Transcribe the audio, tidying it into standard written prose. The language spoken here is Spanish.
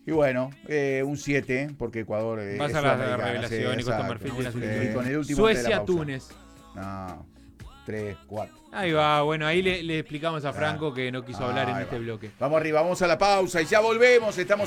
Y bueno, un 7, porque Ecuador Vas a la revelación y Costa Marfil. Con el último Suecia-Túnez. No, 3, 4. Ahí va, bueno, ahí le explicamos a Franco que no quiso hablar en este bloque. Vamos arriba, vamos a la pausa y ya volvemos. Estamos